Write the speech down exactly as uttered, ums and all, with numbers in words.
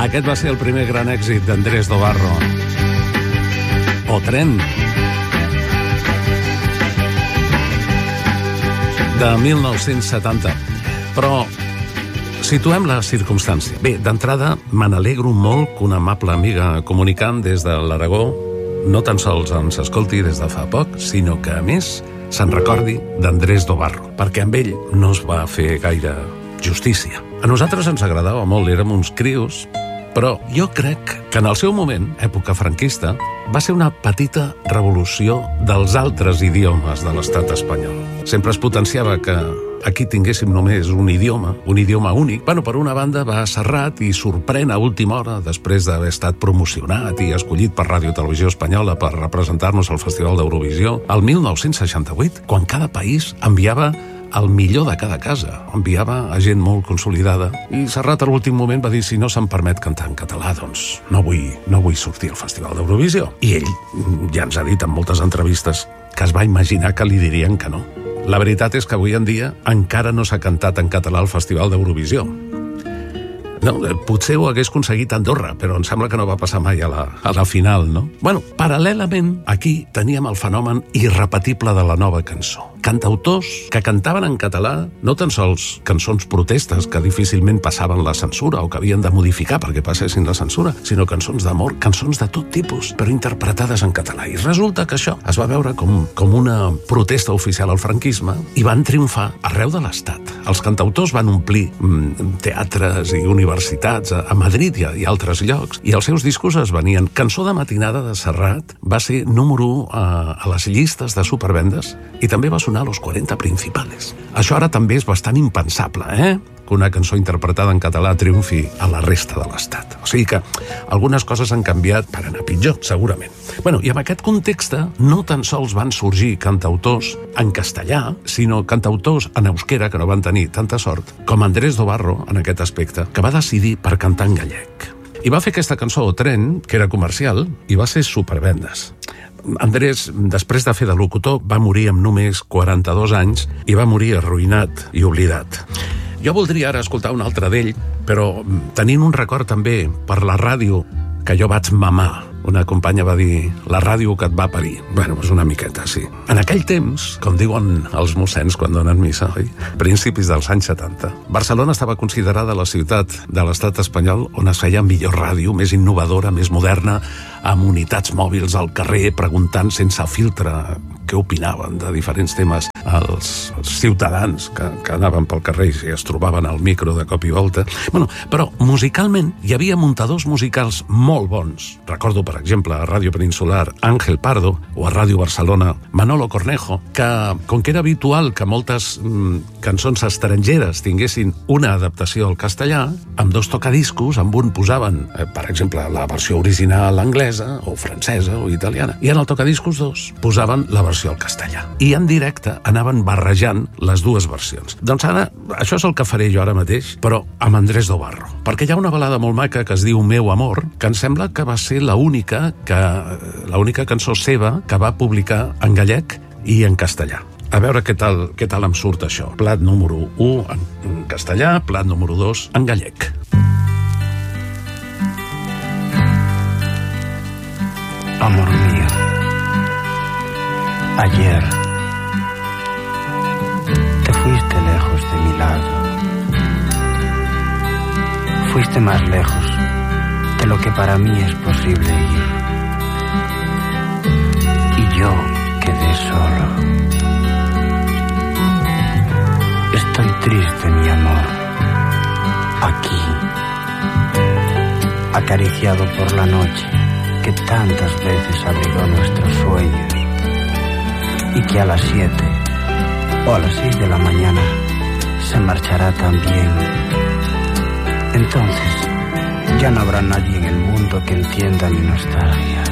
Aquest va ser el primer gran èxit d'Andrés Dobarro. O Tren, de mil nou-cents setanta. Però situem la circumstància. Bé, d'entrada, me n'alegro molt que una amable amiga comunicant des de l'Aragó no tan sols ens escolti des de fa poc, sinó que, a més, se'n recordi d'Andrés Dobarro, perquè amb ell no es va fer gaire justícia. A nosaltres ens agradava molt, érem uns crios, però jo crec que en el seu moment, època franquista, va ser una petita revolució dels altres idiomes de l'estat espanyol. Sempre es potenciava que aquí tinguéssim només un idioma, un idioma únic. Bueno, per una banda va a Serrat i sorprèn a última hora, després d'haver estat promocionat i escollit per Ràdio Televisió Espanyola per representar-nos al Festival d'Eurovisió, el mil nou-cents seixanta-vuit, quan cada país enviava el millor de cada casa. Enviava a gent molt consolidada i Serrat a l'últim moment va dir: si no se'm permet cantar en català, doncs no vull, no vull sortir al Festival d'Eurovisió. I ell ja ens ha dit en moltes entrevistes que es va imaginar que li dirien que no. La veritat és que avui en dia encara no s'ha cantat en català al Festival d'Eurovisió. No, potser ho hagués aconseguit a Andorra, però em sembla que no va passar mai a la, a la final, no? Bueno, paral·lelament, aquí teníem el fenomen irrepetible de la nova cançó. Cantautors que cantaven en català, no tan sols cançons protestes que difícilment passaven la censura o que havien de modificar perquè passessin la censura, sinó cançons d'amor, cançons de tot tipus, però interpretades en català. I resulta que això es va veure com, com una protesta oficial al franquisme i van triomfar arreu de l'Estat. Els cantautors van omplir mm, teatres i universitats a, a Madrid i a, i altres llocs, i els seus discos es venien. Cançó de matinada de Serrat va ser número u a, a les llistes de supervendes i també va sonar a los quaranta principales. Això ara també és bastant impensable, eh? Que una cançó interpretada en català triomfi a la resta de l'Estat. O sigui que algunes coses han canviat per anar pitjor, segurament. Bueno, i en aquest context no tan sols van sorgir cantautors en castellà, sinó cantautors en euskera que no van tenir tanta sort, com Andrés Dobarro, en aquest aspecte, que va decidir per cantar en gallec. I va fer aquesta cançó, O Tren, que era comercial, i va ser supervendes. Andrés, després de fer de locutor, va morir amb només quaranta-dos anys i va morir arruïnat i oblidat. Jo voldria ara escoltar un altre d'ell, però tenint un record també per la ràdio que jo vaig mamar. Una companya va dir: la ràdio que et va parir. Bueno, és una miqueta, sí. En aquell temps, com diuen els mossens quan donen missa, oi? Principis dels anys setanta, Barcelona estava considerada la ciutat de l'estat espanyol on es feia millor ràdio, més innovadora, més moderna, amb unitats mòbils al carrer, preguntant sense filtre què opinaven de diferents temes als ciutadans que, que anaven pel carrer i es trobaven al micro de cop i volta. Bueno, però musicalment hi havia muntadors musicals molt bons. Recordo, per exemple, a Ràdio Peninsular Ángel Pardo o a Ràdio Barcelona Manolo Cornejo, que, com que era habitual que moltes mm, cançons estrangeres tinguessin una adaptació al castellà, amb dos tocadiscos, amb un posaven, eh, per exemple, la versió original anglesa o francesa o italiana, i en el tocadiscos dos posaven la versió al castellà. I en directe anaven barrejant les dues versions. Doncs ara, això és el que faré jo ara mateix, però amb Andrés Dobarro. Perquè hi ha una balada molt maca que es diu Meu amor, que em sembla que va ser l'única que l'única cançó seva que va publicar en gallec i en castellà. A veure què tal, què tal em surt això. Plat número u en castellà, plat número dos en gallec. Amor mío, ayer te fuiste lejos de mi lado. Fuiste más lejos de lo que para mí es posible ir. Y yo quedé solo. Estoy triste, mi amor, aquí, acariciado por la noche que tantas veces abrigó nuestros sueños y que a las siete o a las seis de la mañana se marchará también. Entonces ya no habrá nadie en el mundo que entienda mi nostalgia.